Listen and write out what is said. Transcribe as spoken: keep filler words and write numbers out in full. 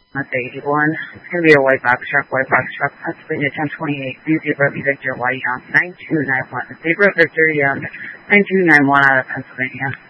That's eighty-one. It's going to be a white box truck, white box truck, Pennsylvania ten twenty-eight, Zebra Victor, White, um, nine two nine one. Zebra Victor, um, nine two nine one out of Pennsylvania.